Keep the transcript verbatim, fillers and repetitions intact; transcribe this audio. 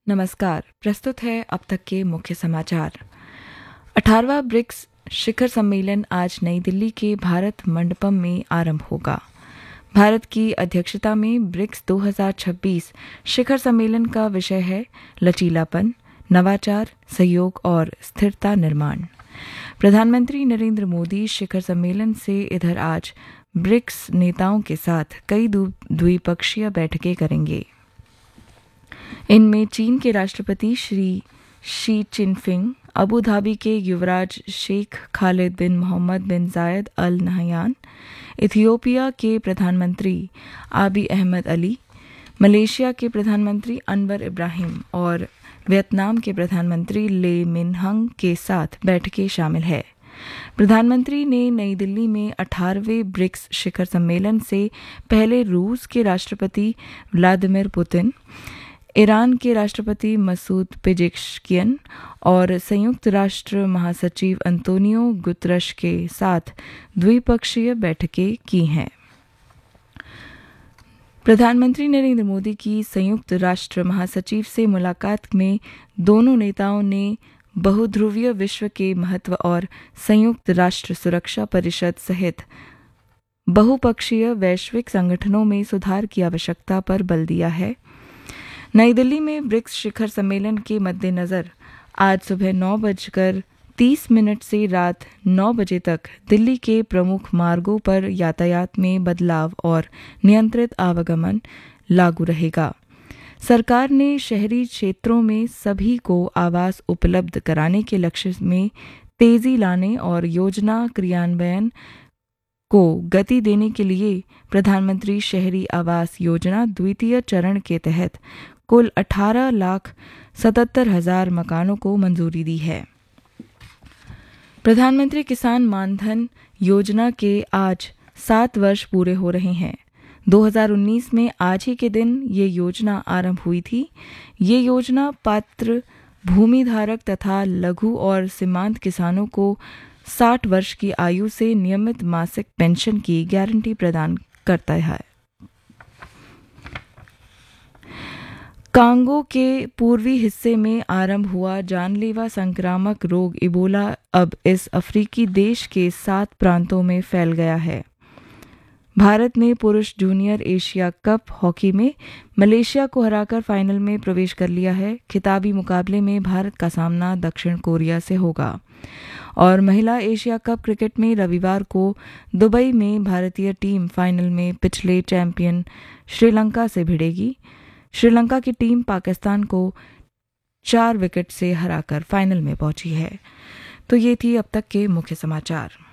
नमस्कार। प्रस्तुत है अब तक के मुख्य समाचार। अठारहवां ब्रिक्स शिखर सम्मेलन आज नई दिल्ली के भारत मंडपम में आरंभ होगा। भारत की अध्यक्षता में ब्रिक्स दो हज़ार छब्बीस शिखर सम्मेलन का विषय है लचीलापन, नवाचार, सहयोग और स्थिरता निर्माण। प्रधानमंत्री नरेंद्र मोदी शिखर सम्मेलन से इधर आज ब्रिक्स नेताओं के साथ कई द्विपक्षीय बैठकें करेंगे। इनमें चीन के राष्ट्रपति Shri Xi Jinping, Abu Dhabi के युवराज शेख खालिद बिन मोहम्मद बिन जायद अल नहयान, इथियोपिया के प्रधानमंत्री आबी अहमद अली, मलेशिया के प्रधानमंत्री अनवर इब्राहिम और वियतनाम के प्रधानमंत्री ले मिन हंग के साथ बैठकें शामिल है। प्रधानमंत्री ने नई दिल्ली में अठारहवें ब्रिक्स शिखर सम्मेलन से पहले रूस के राष्ट्रपति व्लादिमीर पुतिन, ईरान के राष्ट्रपति मसूद पेजेश्कियन और संयुक्त राष्ट्र महासचिव अंतोनियो गुतरश के साथ द्विपक्षीय बैठकें की हैं। प्रधानमंत्री नरेंद्र मोदी की संयुक्त राष्ट्र महासचिव से मुलाकात में दोनों नेताओं ने बहुध्रुवीय विश्व के महत्व और संयुक्त राष्ट्र सुरक्षा परिषद सहित बहुपक्षीय वैश्विक संगठनों में सुधार की आवश्यकता पर बल दिया है। नई दिल्ली में ब्रिक्स शिखर सम्मेलन के मद्देनजर आज सुबह नौ बजकर तीस मिनट से रात नौ बजे तक दिल्ली के प्रमुख मार्गों पर यातायात में बदलाव और नियंत्रित आवागमन लागू रहेगा। सरकार ने शहरी क्षेत्रों में सभी को आवास उपलब्ध कराने के लक्ष्य में तेजी लाने और योजना क्रियान्वयन को गति देने के लिए प्रधानमंत्री शहरी आवास योजना द्वितीय चरण के तहत कुल अठारह लाख सतहत्तर हजार मकानों को मंजूरी दी है। प्रधानमंत्री किसान मानधन योजना के आज सात वर्ष पूरे हो रहे हैं। दो हज़ार उन्नीस में आज ही के दिन ये योजना आरंभ हुई थी। ये योजना पात्र भूमिधारक तथा लघु और सीमांत किसानों को साठ वर्ष की आयु से नियमित मासिक पेंशन की गारंटी प्रदान करता है। कांगो के पूर्वी हिस्से में आरंभ हुआ जानलेवा संक्रामक रोग इबोला अब इस अफ्रीकी देश के सात प्रांतों में फैल गया है। भारत ने पुरुष जूनियर एशिया कप हॉकी में मलेशिया को हराकर फाइनल में प्रवेश कर लिया है। खिताबी मुकाबले में भारत का सामना दक्षिण कोरिया से होगा। और महिला एशिया कप क्रिकेट में रविवार को दुबई में भारतीय टीम फाइनल में पिछले चैंपियन श्रीलंका से भिड़ेगी। श्रीलंका की टीम पाकिस्तान को चार विकेट से हराकर फाइनल में पहुंची है। तो ये थी अब तक के मुख्य समाचार।